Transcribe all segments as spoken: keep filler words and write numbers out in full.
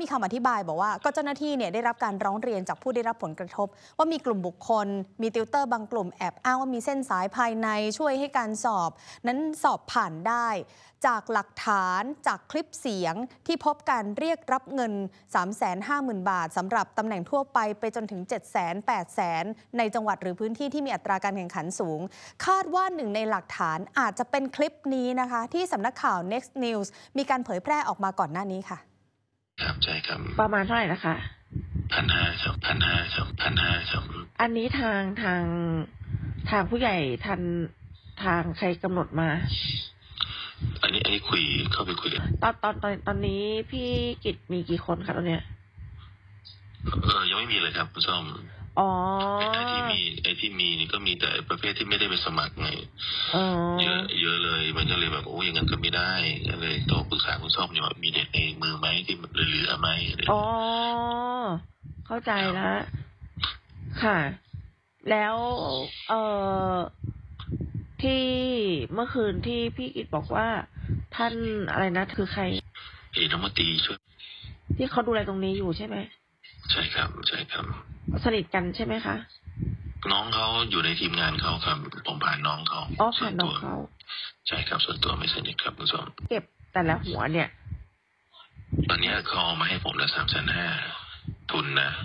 มีคำอธิบายบอกว่าก็เจ้าหน้าที่เนี่ยได้รับการร้องเรียนจากผู้ได้รับผลกระทบว่ามีกลุ่มบุคคลมีติวเตอร์บางกลุ่มแอบอ้างว่ามีเส้นสายภายในช่วยให้การสอบนั้นสอบผ่านได้จากหลักฐานจากคลิปเสียงที่พบการเรียกรับเงิน สามแสนห้าหมื่น บาทสำหรับตำแหน่งทั่วไปไปจนถึง เจ็ดแสน แปดแสน ในจังหวัดหรือพื้นที่ที่มีอัตราการแข่งขันสูงคาดว่าหนึ่งในหลักฐานอาจจะเป็นคลิปนี้นะคะที่สำนักข่าว Next News มีการเผยแพร่ออกมาก่อนหน้านี้ค่ะครับใช่ครับประมาณเท่าไหร่นะคะพันห้าครับพันห้าครับพันห้าครับอันนี้ทางทางทางผู้ใหญ่ทันทางใครกำหนดมาอันนี้อันนี้คุยเข้าไปคุยตอนตอนตอนตอนนี้พี่กิตมีกี่คนคะตอนเนี้ยเออยังไม่มีเลยครับคุณส้มอ๋อไอ้ที่มีไอ้ที่มีนี่ก็มีแต่ประเภทที่ไม่ได้ไปสมัครไงเยอะเยอะเลยมันก็เลยแบบโอ้ยังงั้นก็ไม่ได้ก็เลยโทรปรึกษาคุณส้มเนี่ยว่ามีเด็กในมือไหมที่เหลือไหมอ๋อเข้าใจแล้วค่ะแล้วเอ่อที่เมื่อคืนที่พี่กิตบอกว่าท่านอะไรนะคือใครเอกน้ำมนตรีช่วยที่เขาดูแลตรงนี้อยู่ใช่ไหมใช่ครับใช่ครับสนิทกันใช่ไหมคะน้องเขาอยู่ในทีมงานเขาครับผมผ่านน้องเขาอ๋อผ่านน้องเขาใช่ครับส่วนตัวไม่สนิทครับคุณส้มเก็บแต่ละหัวเนี่ยตอนนี้เขาเอามาให้ผมละสามแสนห้าทุนนะ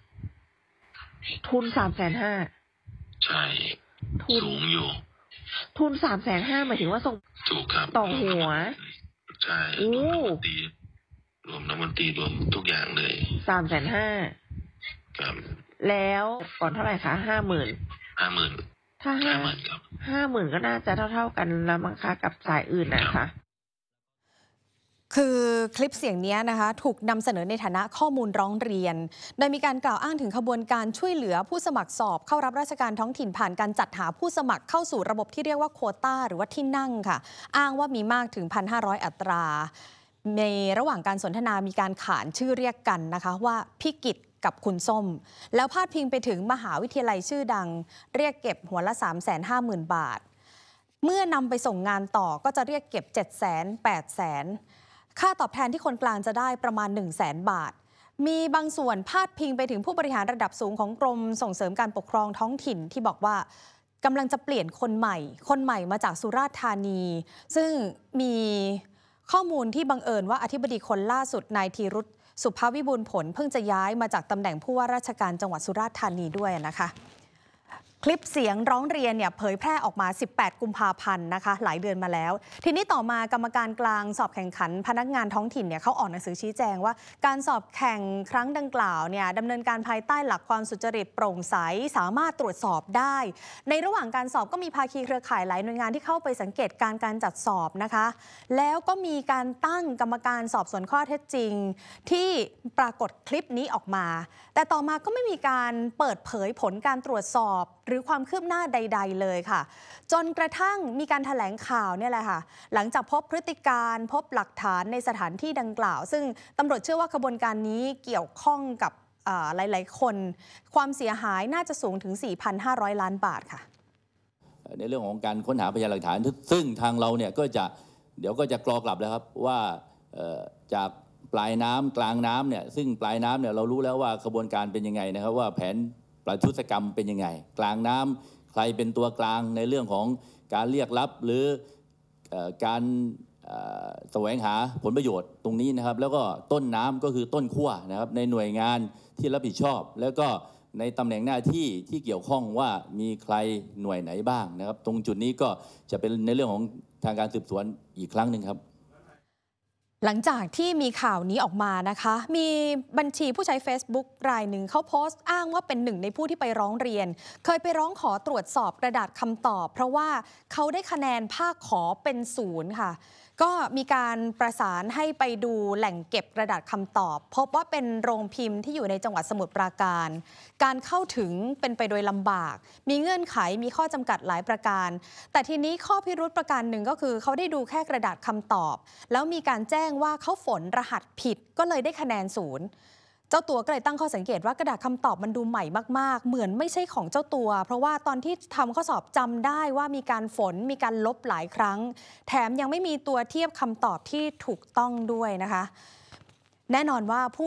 ทุนสามแสนห้าใช่สูงอยู่ทุนสามแสนห้าหมายถึงว่าส่งถูกครับต่อหัวใช่รวมน้ำมันตีรวมน้ำมันตีรวมทุกอย่างเลยสามแสนห้าครับแล้วก่อนเท่าไหร่คะห้าหมื่นห้าหมื่นถ้าห้าหมื่นครับห้าหมื่นก็น่าจะเท่าๆกันแล้วมั้งคะกับสายอื่นนะคะคือคลิปเสียงนี้นะคะถูกนำเสนอในฐานะข้อมูลร้องเรียนโดยมีการกล่าวอ้างถึงขบวนการช่วยเหลือผู้สมัครสอบเข้ารับราชการท้องถิ่นผ่านการจัดหาผู้สมัครเข้าสู่ระบบที่เรียกว่าโควต้าหรือว่าที่นั่งค่ะอ้างว่ามีมากถึง หนึ่งพันห้าร้อย อัตราในระหว่างการสนทนามีการขานชื่อเรียกกันนะคะว่าพี่กิตกับคุณส้มแล้วพาดพิงไปถึงมหาวิทยาลัยชื่อดังเรียกเก็บหัวละ สามแสนห้าหมื่น บาทเมื่อนำไปส่งงานต่อก็จะเรียกเก็บ เจ็ดแสน แปดแสนค่าตอบแทนที่คนกลางจะได้ประมาณ หนึ่งแสน บาทมีบางส่วนพาดพิงไปถึงผู้บริหารระดับสูงของกรมส่งเสริมการปกครองท้องถิ่นที่บอกว่ากำลังจะเปลี่ยนคนใหม่คนใหม่มาจากสุราษฎร์ธานีซึ่งมีข้อมูลที่บังเอิญว่าอธิบดีคนล่าสุดนายธีรุธสุภาวิบูลย์ผลเพิ่งจะย้ายมาจากตำแหน่งผู้ว่าราชการจังหวัดสุราษฎร์ธานีด้วยนะคะคลิปเสียงร้องเรียนเนี่ยเผยแพร่ออกมา สิบแปด กุมภาพันธ์นะคะหลายเดือนมาแล้วทีนี้ต่อมากรรมการกลางสอบแข่งขันพนักงานท้องถิ่นเนี่ยเขาออกหนังสือชี้แจงว่าการสอบแข่งครั้งดังกล่าวเนี่ยดำเนินการภายใต้หลักความสุจริตโปร่งใสสามารถตรวจสอบได้ในระหว่างการสอบก็มีภาคีเครือข่ายหลายหน่วยงานที่เข้าไปสังเกตการการจัดสอบนะคะแล้วก็มีการตั้งกรรมการสอบสวนข้อเท็จจริงที่ปรากฏคลิปนี้ออกมาแต่ต่อมาก็ไม่มีการเปิดเผยผลการตรวจสอบหรือความคืบหน้าใดๆเลยค่ะจนกระทั่งมีการแถลงข่าวเนี่ยแหละค่ะหลังจากพบพฤติการพบหลักฐานในสถานที่ดังกล่าวซึ่งตำรวจเชื่อว่าขบวนการนี้เกี่ยวข้องกับหลายๆคนความเสียหายน่าจะสูงถึง สี่พันห้าร้อย ล้านบาทค่ะในเรื่องของการค้นหาพยานหลักฐานซึ่งทางเราเนี่ยก็จะเดี๋ยวก็จะกรอกลับแล้วครับว่าจากปลายน้ำกลางน้ำเนี่ยซึ่งปลายน้ำเนี่ยเรารู้แล้วว่าขบวนการเป็นยังไงนะครับว่าแผนประทุษกรรมเป็นยังไงกลางน้ำใครเป็นตัวกลางในเรื่องของการเรียกรับหรือการแสวงหาผลประโยชน์ตรงนี้นะครับแล้วก็ต้นน้ำก็คือต้นขั้วนะครับในหน่วยงานที่รับผิดชอบแล้วก็ในตำแหน่งหน้าที่ที่เกี่ยวข้องว่ามีใครหน่วยไหนบ้างนะครับตรงจุดนี้ก็จะเป็นในเรื่องของทางการสืบสวนอีกครั้งหนึ่งครับหลังจากที่มีข่าวนี้ออกมานะคะมีบัญชีผู้ใช้ Facebook รายหนึ่งเขาโพสต์อ้างว่าเป็นหนึ่งในผู้ที่ไปร้องเรียนเคยไปร้องขอตรวจสอบกระดาษคำตอบเพราะว่าเขาได้คะแนนภาคขอเป็นศูนย์ค่ะก็มีการประสานให้ไปดูแหล่งเก็บกระดาษคำตอบพบว่าเป็นโรงพิมพ์ที่อยู่ในจังหวัดสมุทรปราการการเข้าถึงเป็นไปโดยลำบากมีเงื่อนไขมีข้อจำกัดหลายประการแต่ทีนี้ข้อพิรุธประการหนึ่งก็คือเขาได้ดูแค่กระดาษคำตอบแล้วมีการแจ้งว่าเขาฝนรหัสผิดก็เลยได้คะแนนศูนย์เจ้าตัวก็เลยตั้งข้อสังเกตว่ากระดาษคำตอบมันดูใหม่มากๆเหมือนไม่ใช่ของเจ้าตัวเพราะว่าตอนที่ทำข้อสอบจำได้ว่ามีการฝนมีการลบหลายครั้งแถมยังไม่มีตัวเทียบคำตอบที่ถูกต้องด้วยนะคะแน่นอนว่าผู้